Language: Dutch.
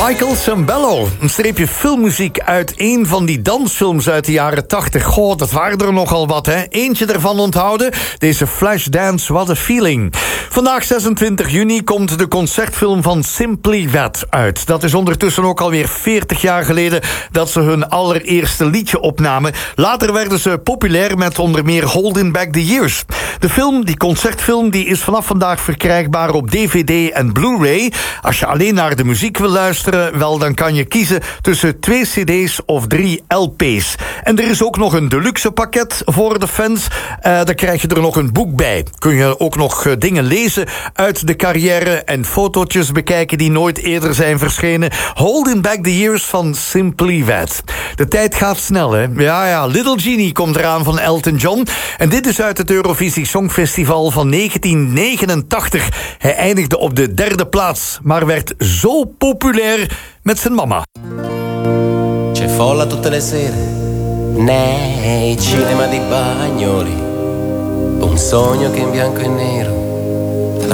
Michael Sembello, een streepje filmmuziek uit een van die dansfilms uit de jaren 80. Goh, dat waren er nogal wat, hè. Eentje ervan onthouden, deze Flashdance, What a Feeling. Vandaag, 26 juni, komt de concertfilm van Simply Red uit. Dat is ondertussen ook alweer 40 jaar geleden dat ze hun allereerste liedje opnamen. Later werden ze populair met onder meer Holding Back the Years. De film, die concertfilm, die is vanaf vandaag verkrijgbaar op DVD en Blu-ray. Als je alleen naar de muziek wil luisteren, wel, dan kan je kiezen tussen 2 cd's of 3 LP's. En er is ook nog een deluxe pakket voor de fans. Daar krijg je er nog een boek bij. Kun je ook nog dingen lezen uit de carrière en fotootjes bekijken die nooit eerder zijn verschenen. Holding Back the Years van Simply Red. De tijd gaat snel, hè? Ja, Little Genie komt eraan van Elton John. En dit is uit het Eurovisie Songfestival van 1989. Hij eindigde op de 3e plaats, maar werd zo populair met zijn mama. C'è folla tutte le sere nei cinema di Bagnoli, un sogno che in bianco e nero